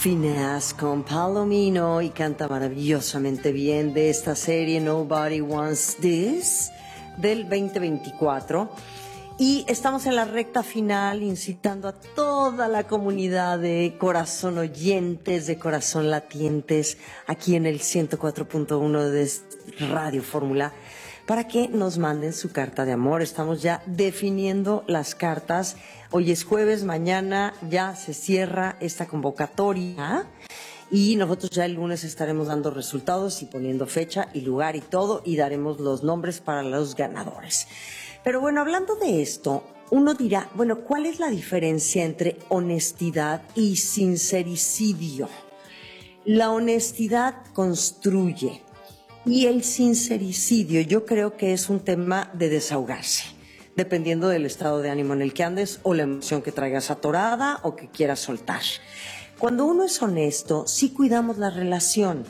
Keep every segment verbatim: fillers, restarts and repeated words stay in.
Phineas con Palomino y canta maravillosamente bien de esta serie Nobody Wants This del veinte veinticuatro. Y estamos en la recta final incitando a toda la comunidad de corazón oyentes, de corazón latientes, aquí en el ciento cuatro punto uno de Radio Fórmula, para que nos manden su carta de amor. Estamos ya definiendo las cartas. Hoy es jueves, mañana ya se cierra esta convocatoria y nosotros ya el lunes estaremos dando resultados y poniendo fecha y lugar y todo, y daremos los nombres para los ganadores. Pero bueno, hablando de esto, uno dirá, bueno, ¿cuál es la diferencia entre honestidad y sincericidio? La honestidad construye y el sincericidio yo creo que es un tema de desahogarse, dependiendo del estado de ánimo en el que andes o la emoción que traigas atorada o que quieras soltar. Cuando uno es honesto, sí cuidamos la relación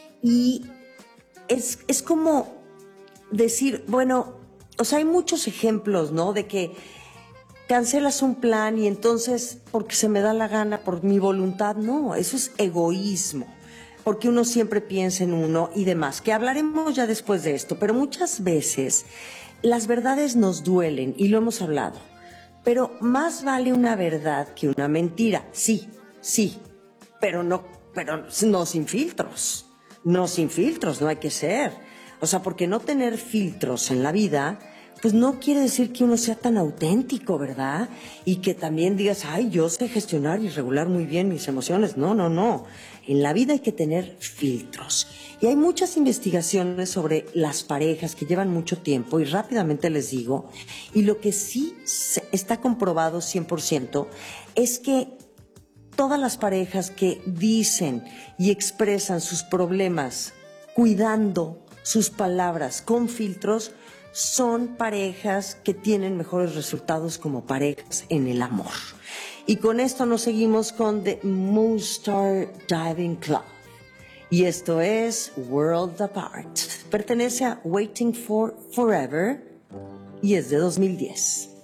y es, es como decir, bueno, o sea, hay muchos ejemplos, ¿no? De que cancelas un plan y entonces, porque se me da la gana, por mi voluntad, no, eso es egoísmo, porque uno siempre piensa en uno y demás, que hablaremos ya después de esto, pero muchas veces las verdades nos duelen y lo hemos hablado, pero más vale una verdad que una mentira, sí, sí, pero no, pero no sin filtros, no sin filtros, no hay que ser, o sea, porque no tener filtros en la vida, pues no quiere decir que uno sea tan auténtico, ¿verdad? Y que también digas, ay, yo sé gestionar y regular muy bien mis emociones. No, no, no. En la vida hay que tener filtros. Y hay muchas investigaciones sobre las parejas que llevan mucho tiempo, y rápidamente les digo, y lo que sí está comprobado cien por ciento es que todas las parejas que dicen y expresan sus problemas cuidando sus palabras con filtros, son parejas que tienen mejores resultados como parejas en el amor. Y con esto nos seguimos con The Moonstar Diving Club. Y esto es World Apart. Pertenece a Waiting for Forever y es de dos mil diez.